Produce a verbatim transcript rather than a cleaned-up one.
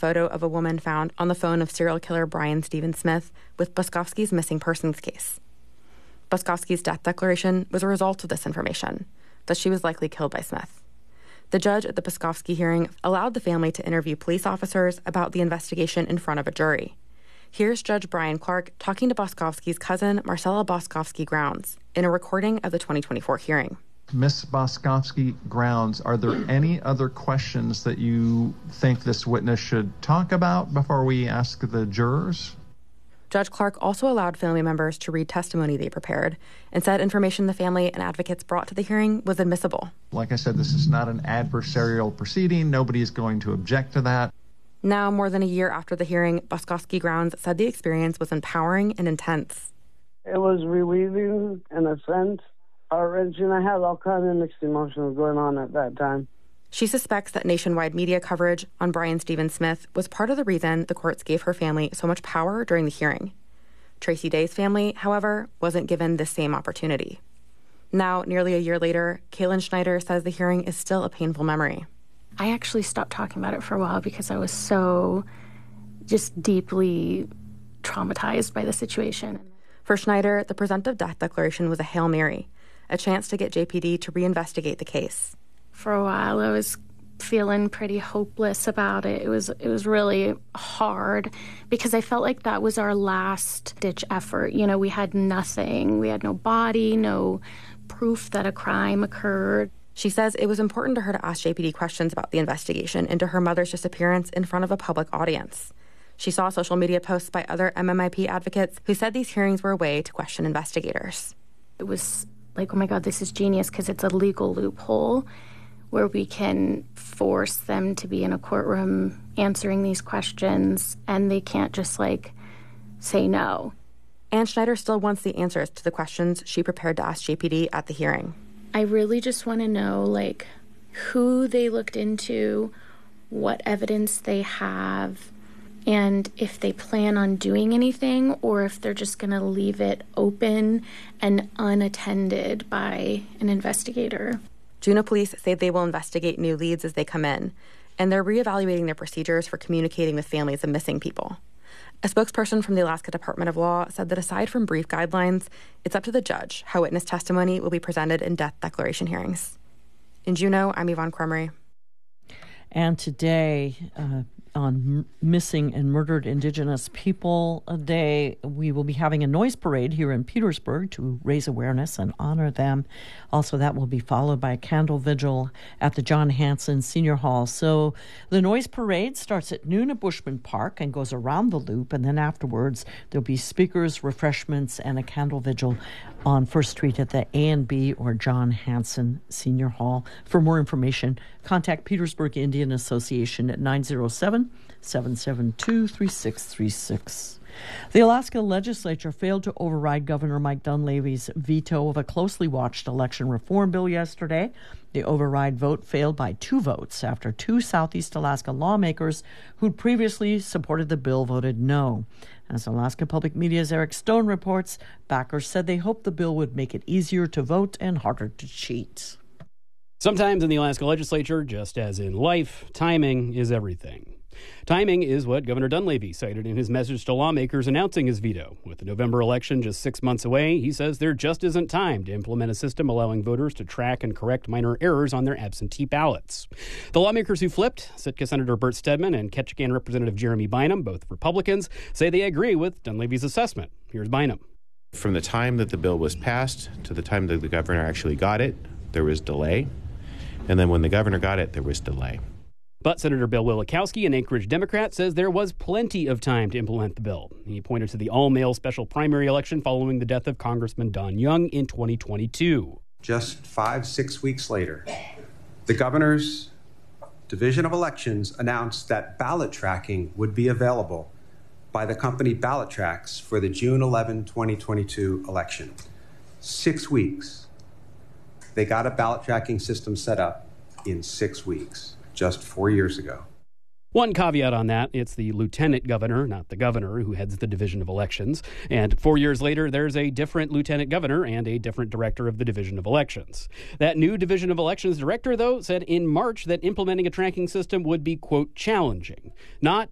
photo of a woman found on the phone of serial killer Brian Stephen Smith with Boskovsky's missing persons case. Boskovsky's death declaration was a result of this information, that she was likely killed by Smith. The judge at the Boskovsky hearing allowed the family to interview police officers about the investigation in front of a jury. Here's Judge Brian Clark talking to Boskovsky's cousin, Marcella Boskovsky Grounds, in a recording of the twenty twenty-four hearing. Miss Boskovsky Grounds, are there any other questions that you think this witness should talk about before we ask the jurors? Judge Clark also allowed family members to read testimony they prepared and said information the family and advocates brought to the hearing was admissible. Like I said, this is not an adversarial proceeding. Nobody is going to object to that. Now, more than a year after the hearing, Boskovsky Grounds said the experience was empowering and intense. It was relieving in a sense, heart-wrenching. I had all kinds of mixed emotions going on at that time. She suspects that nationwide media coverage on Brian Stephen Smith was part of the reason the courts gave her family so much power during the hearing. Tracy Day's family, however, wasn't given the same opportunity. Now, nearly a year later, Kaylin Schneider says the hearing is still a painful memory. I actually stopped talking about it for a while because I was so just deeply traumatized by the situation. For Schneider, the presumptive death declaration was a Hail Mary, a chance to get J P D to reinvestigate the case. For a while, I was feeling pretty hopeless about it. It was it was really hard because I felt like that was our last-ditch effort. You know, we had nothing. We had no body, no proof that a crime occurred. She says it was important to her to ask J P D questions about the investigation into her mother's disappearance in front of a public audience. She saw social media posts by other M M I P advocates who said these hearings were a way to question investigators. It was like, oh my God, this is genius because it's a legal loophole where we can force them to be in a courtroom answering these questions, and they can't just, like, say no. And Schneider still wants the answers to the questions she prepared to ask J P D at the hearing. I really just want to know, like, who they looked into, what evidence they have, and if they plan on doing anything or if they're just going to leave it open and unattended by an investigator. Juneau police say they will investigate new leads as they come in, and they're reevaluating their procedures for communicating with families of missing people. A spokesperson from the Alaska Department of Law said that aside from brief guidelines, it's up to the judge how witness testimony will be presented in death declaration hearings. In Juneau, I'm Yvonne Cremery. And today, uh, on Missing and Murdered Indigenous People Day, we will be having a noise parade here in Petersburg to raise awareness and honor them. Also, that will be followed by a candle vigil at the John Hanson Senior Hall. So the noise parade starts at noon at Bushman Park and goes around the loop, and then afterwards there'll be speakers, refreshments, and a candle vigil on First Street at the A and B or John Hanson Senior Hall. For more information, contact Petersburg Indian Association at nine oh seven, seven seven two, three six three six. The Alaska legislature failed to override Governor Mike Dunleavy's veto of a closely watched election reform bill yesterday. The override vote failed by two votes after two Southeast Alaska lawmakers who'd previously supported the bill voted no. As Alaska Public Media's Eric Stone reports, backers said they hoped the bill would make it easier to vote and harder to cheat. Sometimes in the Alaska legislature, just as in life, timing is everything. Timing is what Governor Dunleavy cited in his message to lawmakers announcing his veto. With the November election just six months away, he says there just isn't time to implement a system allowing voters to track and correct minor errors on their absentee ballots. The lawmakers who flipped, Sitka Senator Bert Stedman and Ketchikan Representative Jeremy Bynum, both Republicans, say they agree with Dunleavy's assessment. Here's Bynum. From the time that the bill was passed to the time that the governor actually got it, there was delay. And then when the governor got it, there was delay. But Senator Bill Wielechowski, an Anchorage Democrat, says there was plenty of time to implement the bill. He pointed to the all-male special primary election following the death of Congressman Don Young in twenty twenty-two. Just five, six weeks later, the governor's Division of Elections announced that ballot tracking would be available by the company Ballot Tracks for the June eleventh, twenty twenty-two election. Six weeks. They got a ballot tracking system set up in six weeks. Just four years ago. One caveat on that, it's the lieutenant governor, not the governor, who heads the Division of Elections. And four years later, there's a different lieutenant governor and a different director of the Division of Elections. That new Division of Elections director, though, said in March that implementing a tracking system would be, quote, challenging. Not